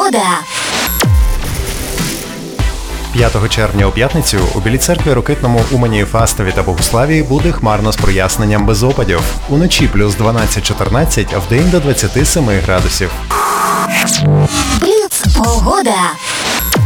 погода. 5 червня у п'ятницю у Білій церкві, Рокитному, Умані, Фастові та Богуславії буде хмарно з проясненням без опадів. Уночі плюс 12-14, а вдень до 27 градусів. Бліц погода.